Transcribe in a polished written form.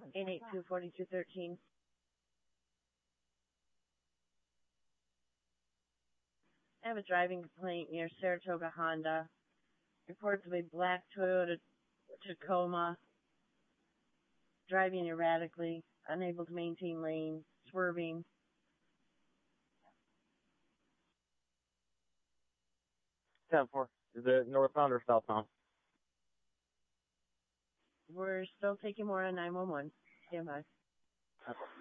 882-4213. I have a driving complaint near Saratoga Honda. Reports of a black Toyota Tacoma driving erratically, unable to maintain lane, swerving. Ten-4. Is it northbound or southbound? We're still taking more on 911. Stand by. Okay.